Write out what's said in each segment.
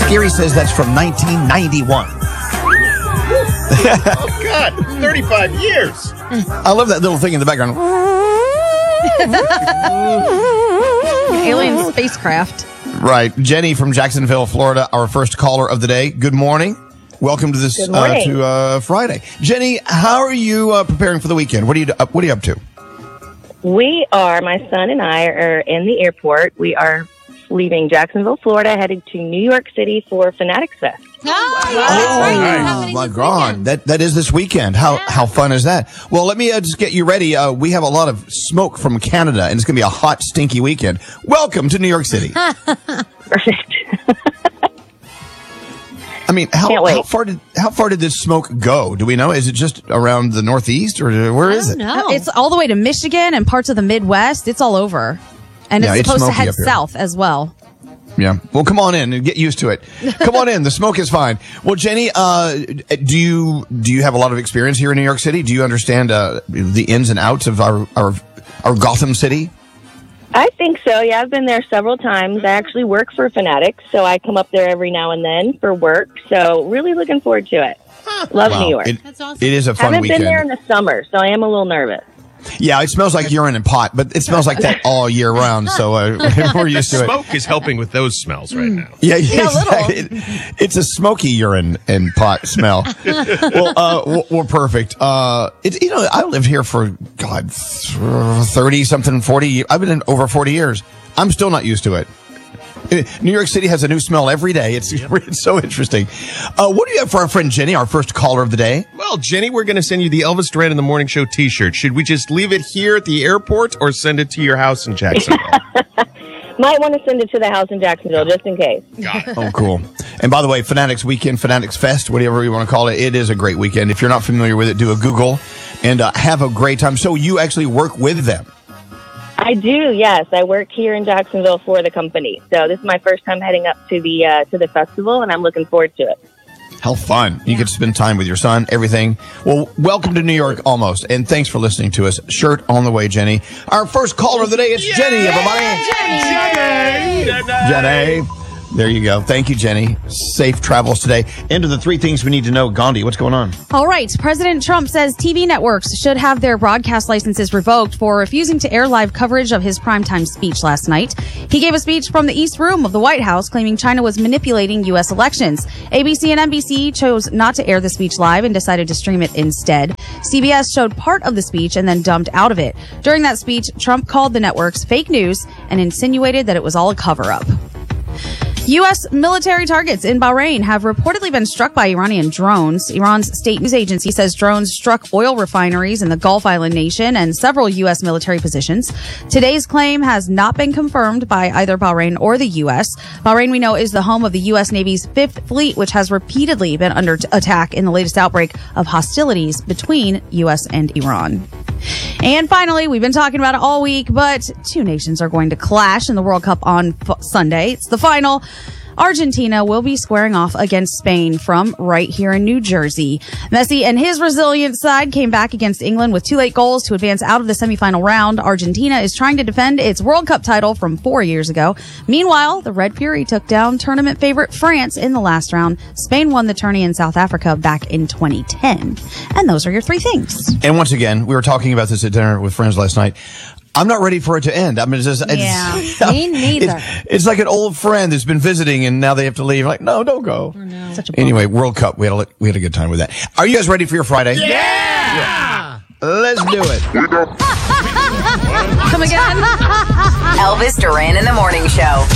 Scary says that's from 1991. Oh, God. 35 years. I love that little thing in the background. Alien spacecraft. Right. Jenny from Jacksonville, Florida, our first caller of the day. Good morning. Welcome to this Friday. Jenny, how are you preparing for the weekend? What are you up to? My son and I are in the airport. We are leaving Jacksonville, Florida, headed to New York City for Fanatics Fest. Oh, my God. That is this weekend. How fun is that? Well, let me just get you ready. We have a lot of smoke from Canada, and it's going to be a hot, stinky weekend. Welcome to New York City. Perfect. I mean, how far did this smoke go? Do we know? Is it just around the Northeast, or where is it? No. It's all the way to Michigan and parts of the Midwest. It's all over. And it's supposed to head south as well. Yeah. Well, come on in and get used to it. Come on in. The smoke is fine. Well, Jenny, do you have a lot of experience here in New York City? Do you understand the ins and outs of our Gotham City? I think so. Yeah, I've been there several times. I actually work for Fanatics, so I come up there every now and then for work. So really looking forward to it. Love New York. That's awesome. It is a fun weekend. I haven't been there in the summer, so I am a little nervous. Yeah, it smells like urine and pot, but it smells like that all year round, so we're used to it. Smoke is helping with those smells right now. Yeah, exactly. It's a smoky urine and pot smell. Well, we're perfect. I lived here for, 30-something, 40, I've been in over 40 years. I'm still not used to it. New York City has a new smell every day. It's so interesting. What do you have for our friend Jenny, our first caller of the day? Well, Jenny, we're going to send you the Elvis Duran in the Morning Show t-shirt. Should we just leave it here at the airport or send it to your house in Jacksonville? Might want to send it to the house in Jacksonville, just in case. Got it. Oh, cool. And by the way, Fanatics Weekend, Fanatics Fest, whatever you want to call it, it is a great weekend. If you're not familiar with it, do a Google and have a great time. So you actually work with them? I do, yes. I work here in Jacksonville for the company. So this is my first time heading up to the festival, and I'm looking forward to it. How fun. You get to spend time with your son, everything. Well, welcome to New York almost, and thanks for listening to us. Shirt on the way, Jenny. Our first caller of the day is Jenny, everybody. Jenny. There you go. Thank you, Jenny. Safe travels today. Into the three things we need to know. Gandhi, what's going on? All right. President Trump says TV networks should have their broadcast licenses revoked for refusing to air live coverage of his primetime speech last night. He gave a speech from the East Room of the White House claiming China was manipulating U.S. elections. ABC and NBC chose not to air the speech live and decided to stream it instead. CBS showed part of the speech and then dumped out of it. During that speech, Trump called the networks fake news and insinuated that it was all a cover-up. U.S. military targets in Bahrain have reportedly been struck by Iranian drones. Iran's state news agency says drones struck oil refineries in the Gulf Island nation and several U.S. military positions. Today's claim has not been confirmed by either Bahrain or the U.S. Bahrain, we know, is the home of the U.S. Navy's Fifth Fleet, which has repeatedly been under attack in the latest outbreak of hostilities between U.S. and Iran. And finally, we've been talking about it all week, but two nations are going to clash in the World Cup on Sunday. It's the final. Argentina will be squaring off against Spain from right here in New Jersey. Messi and his resilient side came back against England with 2 late goals to advance out of the semifinal round. Argentina is trying to defend its World Cup title from 4 years ago. Meanwhile, the Red Fury took down tournament favorite France in the last round. Spain won the tourney in South Africa back in 2010. And those are your three things. And once again, we were talking about this at dinner with friends last night. I'm not ready for it to end. I mean, Me neither. It's like an old friend that's been visiting and now they have to leave. Like, no, don't go. Oh, no. Such a bummer. Anyway, World Cup. We had a good time with that. Are you guys ready for your Friday? Yeah! Let's do it. Come again. Elvis Duran in the Morning Show.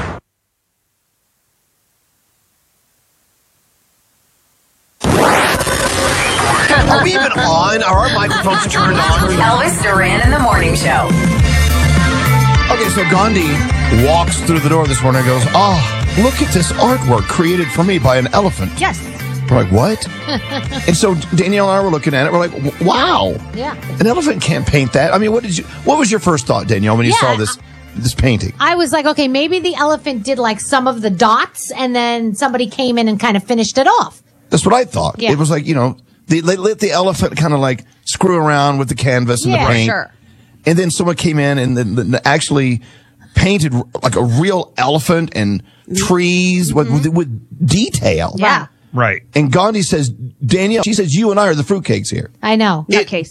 Are we even on? Are our microphones turned on? Elvis Duran in the Morning Show. Okay, so Gandhi walks through the door this morning and goes, oh, look at this artwork created for me by an elephant. Yes. We're like, what? And so Danielle and I were looking at it. We're like, wow. Yeah. An elephant can't paint that. I mean, what was your first thought, Danielle, when you saw this painting? I was like, okay, maybe the elephant did like some of the dots and then somebody came in and kind of finished it off. That's what I thought. Yeah. It was like, they let the elephant kind of like screw around with the canvas and the paint. Sure. And then someone came in and then actually painted like a real elephant and trees, with detail. Yeah. Right. And Gandhi says, Danielle, she says, you and I are the fruitcakes here. I know. Nutcase.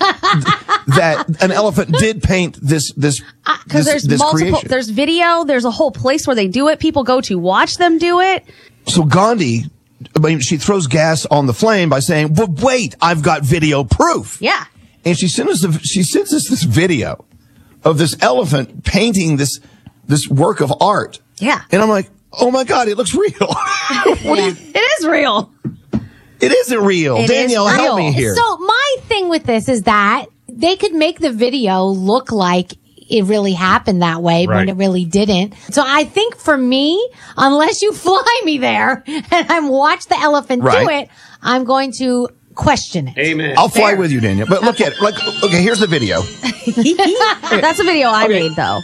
That an elephant did paint this Because there's this multiple, creation. there's video, there's a whole place where they do it. People go to watch them do it. So Gandhi, I mean, she throws gas on the flame by saying, "But wait, I've got video proof." Yeah. And she sends us this video of this elephant painting this work of art. Yeah. And I'm like, oh my God, it looks real. It is real. It isn't real. It is Danielle, help me real. here. So my thing with this is that they could make the video look like it really happened that way when Right. it really didn't. So I think for me, unless you fly me there and I'm watch the elephant do Right. it, I'm going to question it. Amen. I'll fly with you, Danielle. But look at it. Okay, here's the video. That's a video I made, though.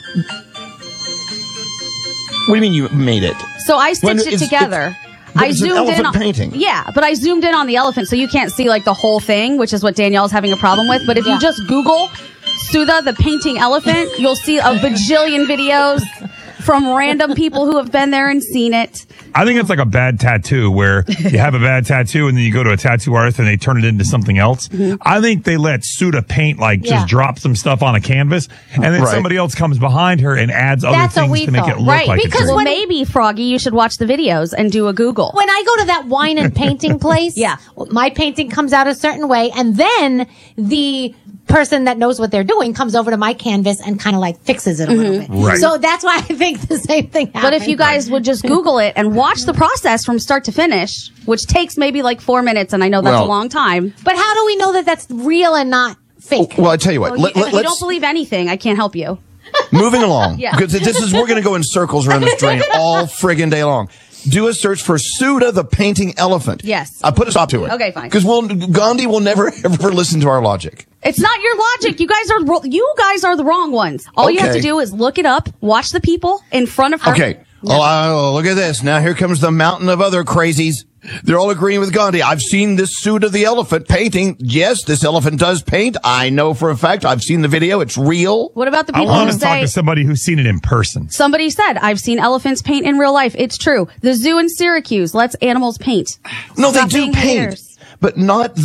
What do you mean you made it? So I stitched it it's- together. but I it's an zoomed in elephant on painting. Yeah, but I zoomed in on the elephant, so you can't see like the whole thing, which is what Danielle's having a problem with. But if Yeah. you just Google Sudha the painting elephant, you'll see a bajillion videos from random people who have been there and seen it. I think it's like a bad tattoo where you have a bad tattoo and then you go to a tattoo artist and they turn it into something else. I think they let Sudha paint, like Yeah. just drop some stuff on a canvas and then Right. somebody else comes behind her and adds other That's what things we to make it thought. look Right, like because it's real. Well, maybe Froggy, you should watch the videos and do a Google. When I go to that wine and painting place, Yeah. my painting comes out a certain way, and then the person that knows what they're doing comes over to my canvas and kind of like fixes it a little bit. Right. So that's why I think the same thing happened. But if you guys would just Google it and watch the process from start to finish, which takes maybe like 4 minutes, and I know that's Well- a long time. But how do we know that that's real and not fake? Well, I tell you what. Well, if you let's don't believe anything, I can't help you. moving along Yeah. because we're going to go in circles around this drain all friggin' day long. Do a search for Sudha the painting elephant. Yes. I put a stop to it. Okay, fine. Because Gandhi will never ever listen to our logic. It's not your logic. You guys are the wrong ones. All you have Okay. to do is look it up, watch the people in front of her. Okay. Oh, look at this. Now here comes the mountain of other crazies. They're all agreeing with Gandhi. I've seen this Sudha the elephant painting. Yes, this elephant does paint. I know for a fact. I've seen the video. It's real. What about the I people want who to talk say to somebody who's seen it in person. somebody said I've seen elephants paint in real life? It's true. The zoo in Syracuse lets animals paint. No, Stop they do being paint. haters. But not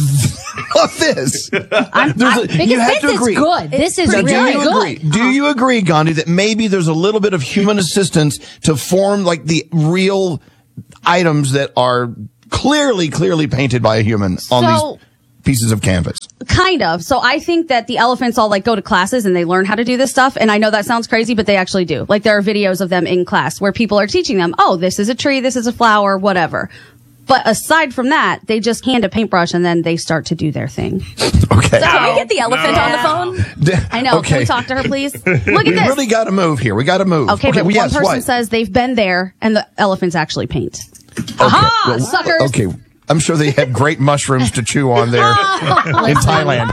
this. Because You have this to agree. is good. This is Now, really do you good. agree? Do you agree, Gandhi, that maybe there's a little bit of human assistance to form like the real items that are clearly painted by a human on So- these pieces of canvas? Kind of. So I think that the elephants all like go to classes and they learn how to do this stuff. And I know that sounds crazy, but they actually do. Like there are videos of them in class where people are teaching them, oh, this is a tree, this is a flower, whatever. But aside from that, they just hand a paintbrush and then they start to do their thing. Okay. Can we get the elephant on the phone? I know. Can we talk to her, please? Look at We this. really got to move here. We got to move. Okay, but well, yes, one person what? says they've been there and the elephants actually paint. Okay, Aha, well, suckers. Okay. I'm sure they had great mushrooms to chew on there in Thailand.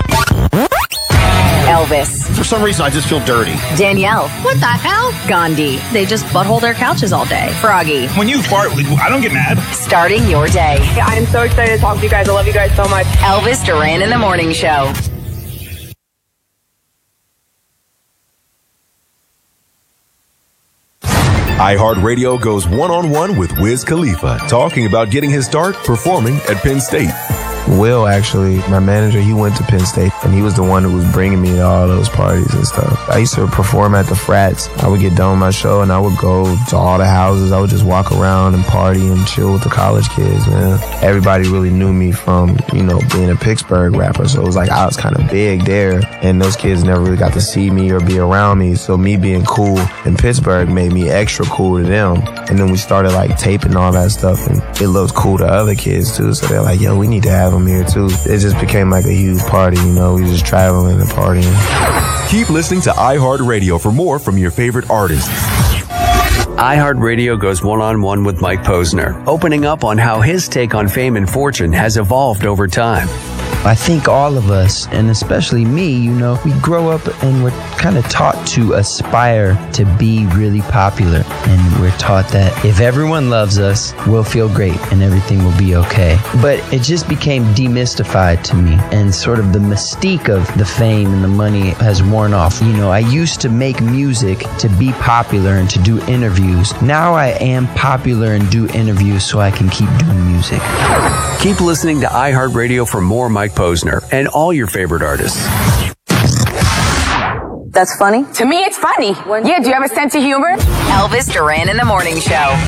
Elvis, For some reason, I just feel dirty. Danielle, What the hell? Gandhi, They just butthole their couches all day. Froggy. When you fart, I don't get mad. Starting your day. I'm so excited to talk to you guys. I love you guys so much. Elvis Duran in the Morning Show. iHeartRadio goes one-on-one with Wiz Khalifa, talking about getting his start performing at Penn State. Will, actually, my manager, he went to Penn State, and he was the one who was bringing me to all those parties and stuff. I used to perform at the frats. I would get done with my show, and I would go to all the houses. I would just walk around and party and chill with the college kids, man. Everybody really knew me from, being a Pittsburgh rapper, so it was like I was kind of big there, and those kids never really got to see me or be around me, so me being cool in Pittsburgh made me extra cool to them. And then we started, taping all that stuff, and it looked cool to other kids, too, so they're like, yo, we need to have them here too. It just became like a huge party, we just traveling and partying. Keep listening to iHeartRadio for more from your favorite artists. iHeartRadio goes one-on-one with Mike Posner, opening up on how his take on fame and fortune has evolved over time. I think all of us, and especially me, we grow up and we're kind of taught to aspire to be really popular. And we're taught that if everyone loves us, we'll feel great and everything will be okay. But it just became demystified to me, and sort of the mystique of the fame and the money has worn off. I used to make music to be popular and to do interviews interviews. Now I am popular and do interviews so I can keep doing music. Keep listening to iHeartRadio for more Mike Posner and all your favorite artists. That's funny? To me, it's funny. Yeah, do you have a sense of humor? Elvis Duran in the Morning Show.